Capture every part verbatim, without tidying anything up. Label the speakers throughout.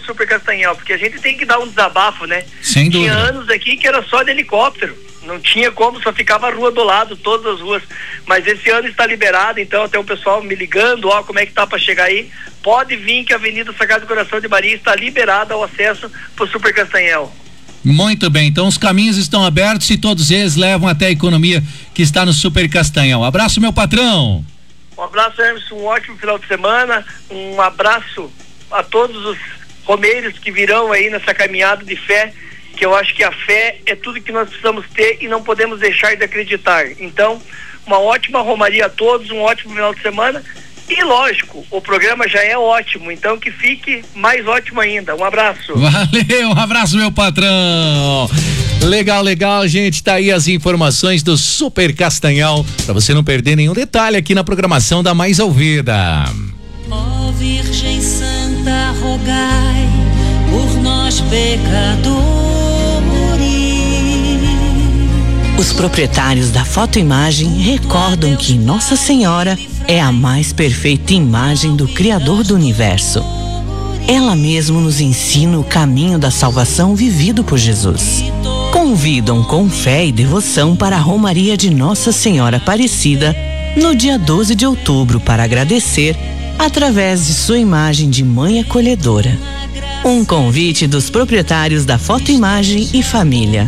Speaker 1: Super Castanhal, porque a gente tem que dar um desabafo, né?
Speaker 2: Sem dúvida.
Speaker 1: Tinha anos aqui que era só de helicóptero, não tinha como, só ficava a rua do lado, todas as ruas, mas esse ano está liberado, então até o pessoal me ligando, ó, como é que tá para chegar aí, pode vir que a Avenida Sagrado Coração de Maria está liberada ao acesso pro Super Castanhal.
Speaker 2: Muito bem, então os caminhos estão abertos e todos eles levam até a economia que está no Super Castanhal. Abraço, meu patrão.
Speaker 1: Um abraço, Emerson, um ótimo final de semana, um abraço a todos os romeiros que virão aí nessa caminhada de fé, que eu acho que a fé é tudo que nós precisamos ter e não podemos deixar de acreditar. Então, uma ótima romaria a todos, um ótimo final de semana. E lógico, o programa já é ótimo, então que fique mais ótimo ainda. Um abraço.
Speaker 2: Valeu, um abraço, meu patrão. Legal, legal, gente, tá aí as informações do Super Castanhal, pra você não perder nenhum detalhe aqui na programação da Mais Ouvida.
Speaker 3: Ó Virgem Santa, rogai por nós pecadores.
Speaker 4: Os proprietários da fotoimagem recordam que Nossa Senhora é a mais perfeita imagem do Criador do Universo. Ela mesmo nos ensina o caminho da salvação vivido por Jesus. Convidam com fé e devoção para a Romaria de Nossa Senhora Aparecida no dia doze de outubro para agradecer através de sua imagem de mãe acolhedora. Um convite dos proprietários da fotoimagem e família.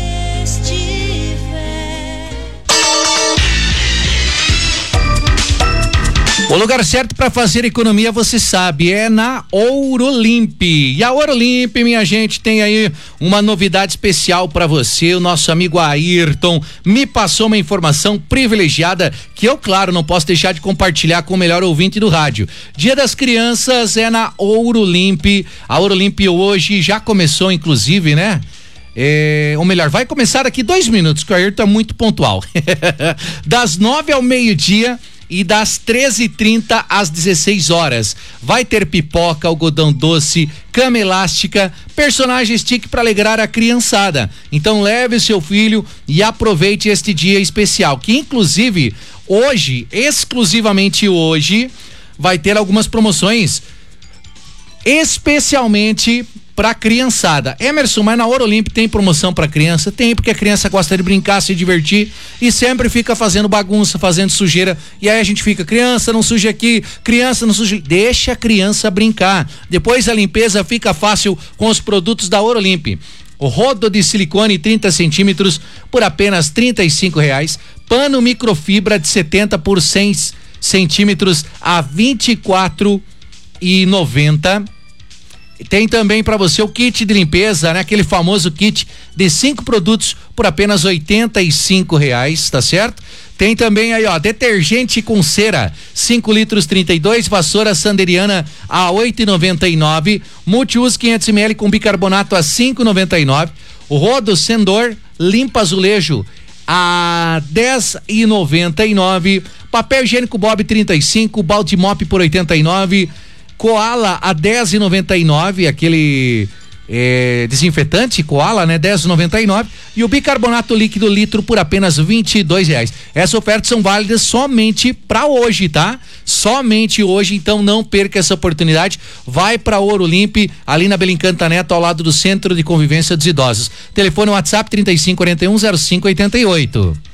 Speaker 2: O lugar certo para fazer economia, você sabe, é na Ourolimp. E a Ourolimp, minha gente, tem aí uma novidade especial para você. O nosso amigo Ayrton me passou uma informação privilegiada que eu, claro, não posso deixar de compartilhar com o melhor ouvinte do rádio. Dia das Crianças é na Ourolimp. A Ourolimp hoje já começou, inclusive, né? É, ou melhor, vai começar daqui dois minutos, que o Ayrton é muito pontual. Das nove ao meio-dia e das treze e trinta às dezesseis horas. Vai ter pipoca, algodão doce, cama elástica, personagens tique para alegrar a criançada. Então leve o seu filho e aproveite este dia especial, que inclusive hoje, exclusivamente hoje, vai ter algumas promoções especialmente pra criançada. Emerson, mas na Ourolimp tem promoção pra criança? Tem, porque a criança gosta de brincar, se divertir e sempre fica fazendo bagunça, fazendo sujeira, e aí a gente fica, criança não suje aqui, criança não suje, deixa a criança brincar, depois a limpeza fica fácil com os produtos da Ourolimp. O rodo de silicone trinta centímetros por apenas trinta e cinco reais, pano microfibra de setenta por cem centímetros a vinte e quatro e noventa. Tem também para você o kit de limpeza, né? Aquele famoso kit de cinco produtos por apenas oitenta e cinco reais, tá certo? Tem também aí, ó, detergente com cera, cinco litros trinta e dois, vassoura sanderiana a oito e noventa e nove, multiuso quinhentos mililitros com bicarbonato a cinco e noventa e nove, o rodo Sendor limpa azulejo a dez e noventa e nove, papel higiênico Bob trinta e cinco, balde mop por oitenta e nove, Koala a dez e noventa e nove, aquele é, desinfetante Koala, né? dez e noventa e nove, e o bicarbonato líquido litro por apenas vinte e dois reais. Essas ofertas são válidas somente para hoje, tá? Somente hoje, então não perca essa oportunidade. Vai para Ourolimp, ali na Belincanta Neto, ao lado do Centro de Convivência dos Idosos. Telefone WhatsApp trinta e cinco quarenta e um zero cinco oitenta e oito.